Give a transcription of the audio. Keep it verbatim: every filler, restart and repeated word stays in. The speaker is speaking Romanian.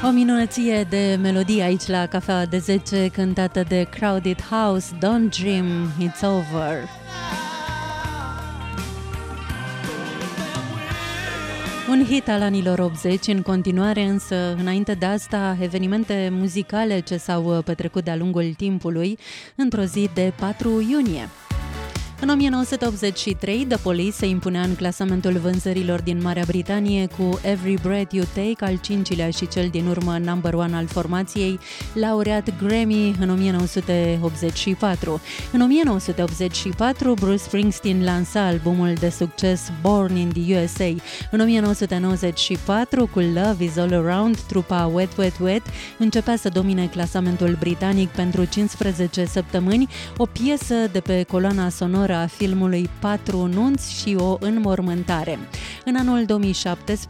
O minunăție de melodie aici la Cafea de zece, cântată de Crowded House, Don't Dream, It's Over. Un hit al anilor optzeci, în continuare însă, înainte de asta, evenimente muzicale ce s-au petrecut de-a lungul timpului, într-o zi de patru iunie. În o mie nouă sute optzeci și trei, The Police se impunea în clasamentul vânzărilor din Marea Britanie cu Every Breath You Take, al cincilea și cel din urmă number one al formației, laureat Grammy în o mie nouă sute optzeci și patru. În o mie nouă sute optzeci și patru, Bruce Springsteen lansa albumul de succes Born in the U S A. În o mie nouă sute nouăzeci și patru, cu Love Is All Around, trupa Wet Wet Wet începea să domine clasamentul britanic pentru cincisprezece săptămâni, o piesă de pe coloana sonoră a filmului Patru nunți și o înmormântare. În anul două mii șaptesprezece,